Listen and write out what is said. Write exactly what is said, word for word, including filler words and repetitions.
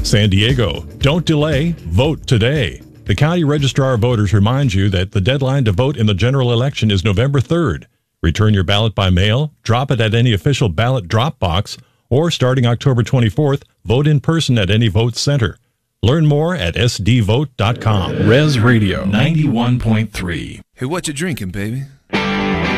San Diego, don't delay, vote today. The County Registrar of Voters reminds you that the deadline to vote in the general election is November third. Return your ballot by mail, drop it at any official ballot drop box, or starting October twenty-fourth, vote in person at any vote center. Learn more at s d vote dot com. Res Radio ninety-one point three. Hey, what you drinking, baby?